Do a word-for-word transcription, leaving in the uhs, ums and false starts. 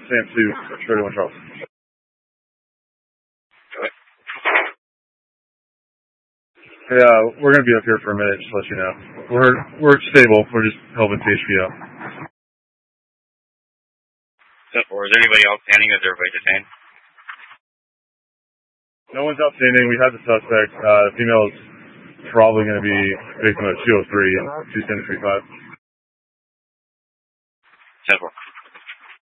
Sam two, thirty-one Charles. Yeah, uh, we're gonna be up here for a minute, just to let you know. We're we're stable. We're just helping T H P out. Or is there anybody outstanding? Is everybody detained? No one's outstanding. We had the suspect. Uh, the female is probably going to be victim of two oh three, two ten three five. ten four.